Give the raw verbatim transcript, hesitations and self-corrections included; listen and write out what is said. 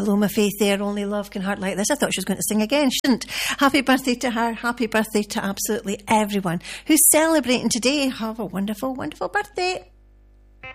Paloma Faith there, only love can hurt like this. I thought she was going to sing again. She didn't. Happy birthday to her. Happy birthday to absolutely everyone who's celebrating today. Have a wonderful, wonderful birthday.